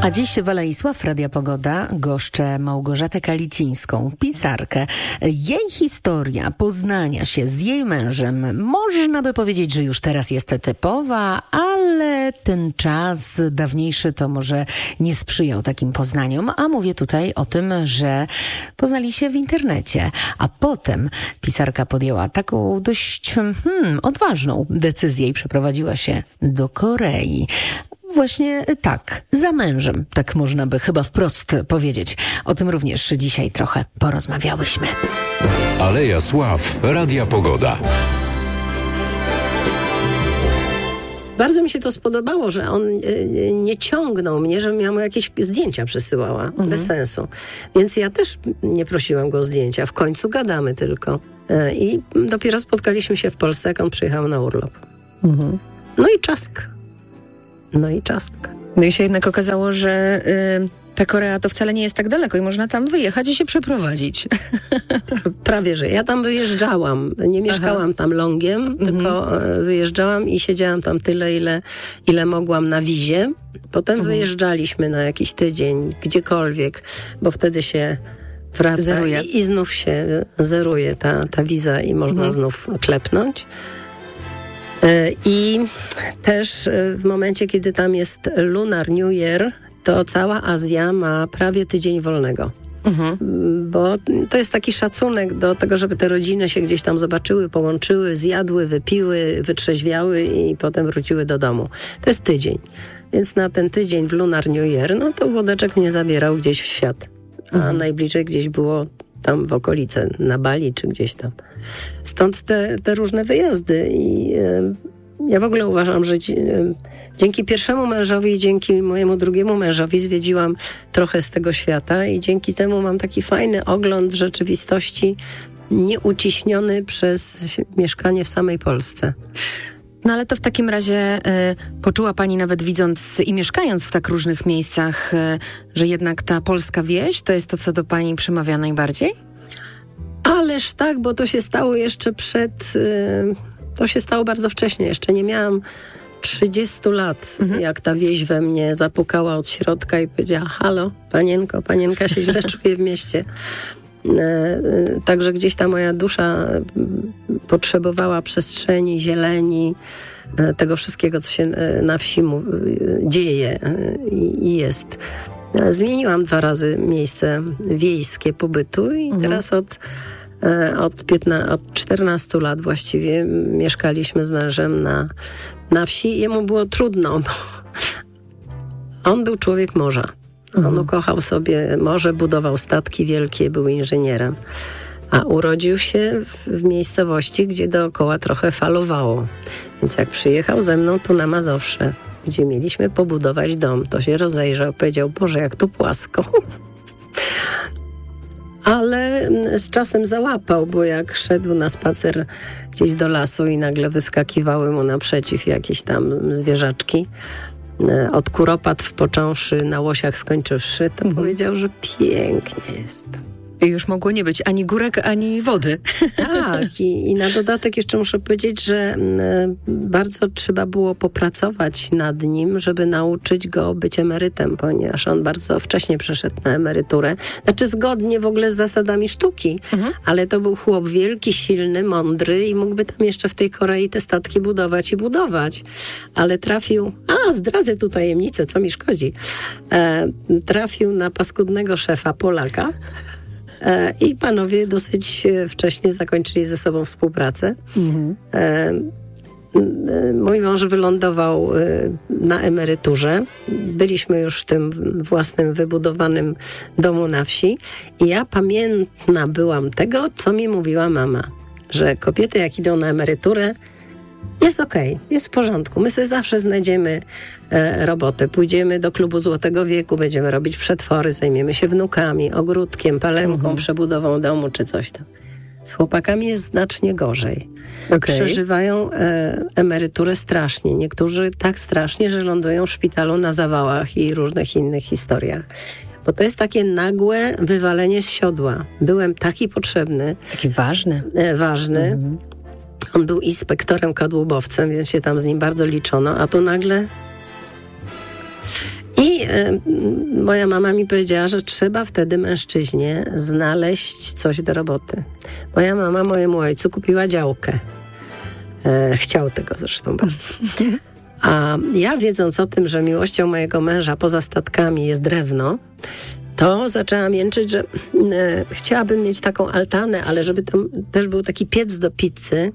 A dziś Waleisław, Radia Pogoda, goszczę Małgorzatę Kalicińską, pisarkę. Jej historia poznania się z jej mężem, można by powiedzieć, że już teraz jest typowa, ale ten czas dawniejszy to może nie sprzyjał takim poznaniom, a mówię tutaj o tym, że poznali się w internecie, a potem pisarka podjęła taką dość odważną decyzję i przeprowadziła się do Korei. Właśnie tak, za mężem, tak można by chyba wprost powiedzieć. O tym również dzisiaj trochę porozmawiałyśmy. Aleja Sław, Radia Pogoda. Bardzo mi się to spodobało, że on nie ciągnął mnie, żebym ja mu jakieś zdjęcia przesyłała. Bez sensu. Więc ja też nie prosiłam go o zdjęcia. W końcu gadamy tylko. I dopiero spotkaliśmy się w Polsce, jak on przyjechał na urlop. No i czask. No i się jednak okazało, że ta Korea to wcale nie jest tak daleko i można tam wyjechać i się przeprowadzić. Prawie, że. Ja tam wyjeżdżałam. Nie mieszkałam tam longiem, tylko wyjeżdżałam i siedziałam tam tyle, ile mogłam na wizie. Potem wyjeżdżaliśmy na jakiś tydzień, gdziekolwiek, bo wtedy się wraca i znów się zeruje ta wiza i można znów klepnąć. I też w momencie, kiedy tam jest Lunar New Year, to cała Azja ma prawie tydzień wolnego. Bo to jest taki szacunek do tego, żeby te rodziny się gdzieś tam zobaczyły, połączyły, zjadły, wypiły, wytrzeźwiały i potem wróciły do domu. To jest tydzień. Więc na ten tydzień w Lunar New Year, no to Włodeczek mnie zabierał gdzieś w świat. A najbliżej gdzieś było tam w okolicy, na Bali czy gdzieś tam. Stąd te różne wyjazdy i ja w ogóle uważam, że dzięki pierwszemu mężowi i dzięki mojemu drugiemu mężowi zwiedziłam trochę z tego świata i dzięki temu mam taki fajny ogląd rzeczywistości, nieuciśniony przez mieszkanie w samej Polsce. No ale to w takim razie poczuła pani, nawet widząc i mieszkając w tak różnych miejscach, że jednak ta polska wieś to jest to, co do pani przemawia najbardziej? Ależ tak, bo to się stało jeszcze to się stało bardzo wcześnie. Jeszcze nie miałam 30 lat, jak ta wieś we mnie zapukała od środka i powiedziała: halo, panienka się źle czuje w mieście. Także gdzieś ta moja dusza potrzebowała przestrzeni, zieleni, tego wszystkiego, co się na wsi dzieje i jest. Zmieniłam 2 razy miejsce wiejskie pobytu i teraz od 14 lat właściwie mieszkaliśmy z mężem na wsi. Jemu było trudno, bo on był człowiek morza. On ukochał sobie morze, budował statki wielkie, był inżynierem. A urodził się w miejscowości, gdzie dookoła trochę falowało. Więc jak przyjechał ze mną tu na Mazowsze, gdzie mieliśmy pobudować dom, to się rozejrzał, powiedział: Boże, jak tu płasko. Ale z czasem załapał, bo jak szedł na spacer gdzieś do lasu i nagle wyskakiwały mu naprzeciw jakieś tam zwierzaczki, od kuropatw począwszy, na łosiach skończywszy, to powiedział, że pięknie jest. I już mogło nie być ani górek, ani wody. Tak, i na dodatek jeszcze muszę powiedzieć, że bardzo trzeba było popracować nad nim, żeby nauczyć go być emerytem, ponieważ on bardzo wcześnie przeszedł na emeryturę. Znaczy zgodnie w ogóle z zasadami sztuki, ale to był chłop wielki, silny, mądry i mógłby tam jeszcze w tej Korei te statki budować i budować. Ale trafił, zdradzę tu tajemnicę, co mi szkodzi, trafił na paskudnego szefa Polaka. I panowie dosyć wcześnie zakończyli ze sobą współpracę. Mój mąż wylądował na emeryturze. Byliśmy już w tym własnym wybudowanym domu na wsi. I ja pamiętna byłam tego, co mi mówiła mama. Że kobiety, jak idą na emeryturę, jest okej, jest w porządku. My sobie zawsze znajdziemy robotę. Pójdziemy do klubu Złotego Wieku, będziemy robić przetwory, zajmiemy się wnukami, ogródkiem, palemką, przebudową domu czy coś tam. Z chłopakami jest znacznie gorzej. Przeżywają emeryturę strasznie. Niektórzy tak strasznie, że lądują w szpitalu na zawałach i różnych innych historiach. Bo to jest takie nagłe wywalenie z siodła. Byłem taki potrzebny. Taki ważny. Ważny. On był inspektorem kadłubowcem, więc się tam z nim bardzo liczono, a tu nagle... I moja mama mi powiedziała, że trzeba wtedy mężczyźnie znaleźć coś do roboty. Moja mama mojemu ojcu kupiła działkę. Chciał tego zresztą bardzo. A ja, wiedząc o tym, że miłością mojego męża poza statkami jest drewno, to zaczęłam jęczyć, że chciałabym mieć taką altanę, ale żeby tam też był taki piec do pizzy.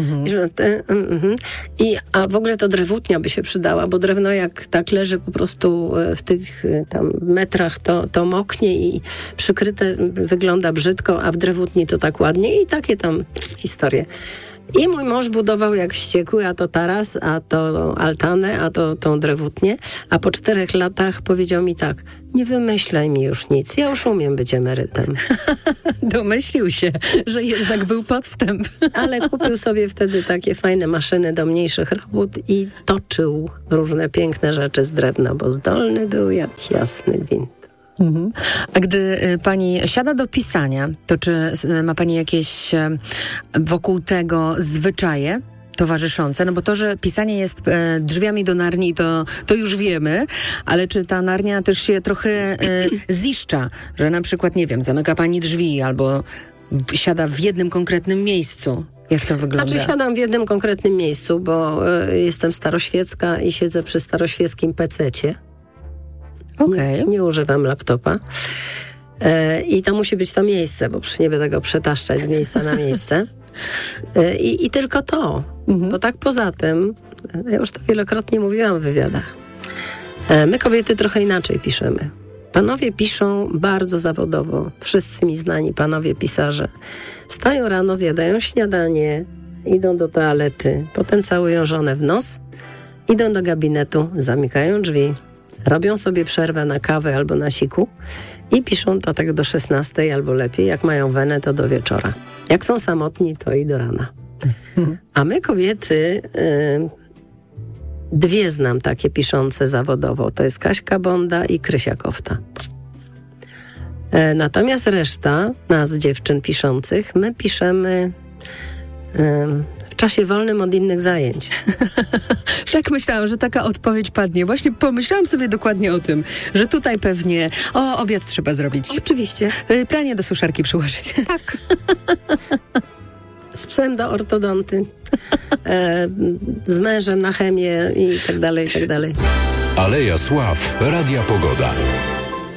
A w ogóle to drewutnia by się przydała, bo drewno jak tak leży po prostu w tych tam metrach, to moknie i przykryte wygląda brzydko, a w drewutni to tak ładnie i takie tam historie. I mój mąż budował jak wściekły, a to taras, a to altanę, a to tą drewutnię. A po 4 latach powiedział mi tak: nie wymyślaj mi już nic, ja już umiem być emerytem. Domyślił się, że jednak był podstęp. Ale kupił sobie wtedy takie fajne maszyny do mniejszych robót i toczył różne piękne rzeczy z drewna, bo zdolny był jak jasny gwint. A gdy pani siada do pisania, to czy ma pani jakieś wokół tego zwyczaje towarzyszące? No bo to, że pisanie jest drzwiami do narni, to już wiemy, ale czy ta narnia też się trochę ziszcza, że na przykład, nie wiem, zamyka pani drzwi albo siada w jednym konkretnym miejscu? Jak to wygląda? Znaczy siadam w jednym konkretnym miejscu, bo jestem staroświecka i siedzę przy staroświeckim pececie. Okay. Nie używam laptopa. I to musi być to miejsce, bo przecież nie będę go przetaszczać z miejsca na miejsce. I tylko to. Bo tak poza tym, ja już to wielokrotnie mówiłam w wywiadach, my kobiety trochę inaczej piszemy. Panowie piszą bardzo zawodowo. Wszyscy mi znani panowie pisarze. Wstają rano, zjadają śniadanie, idą do toalety, potem całują żonę w nos, idą do gabinetu, zamykają drzwi, robią sobie przerwę na kawę albo na siku i piszą to tak do 16 albo lepiej. Jak mają wenę, to do wieczora. Jak są samotni, to i do rana. A my kobiety, 2 znam takie piszące zawodowo. To jest Kaśka Bonda i Krysia Kofta. Natomiast reszta nas, dziewczyn piszących, my piszemy w czasie wolnym od innych zajęć. Tak myślałam, że taka odpowiedź padnie. Właśnie pomyślałam sobie dokładnie o tym, że tutaj pewnie obiad trzeba zrobić. Oczywiście. Pranie do suszarki przyłożyć. Tak. Z psem do ortodonty. Z mężem na chemię i tak dalej, i tak dalej. Aleja Sław, Radia Pogoda.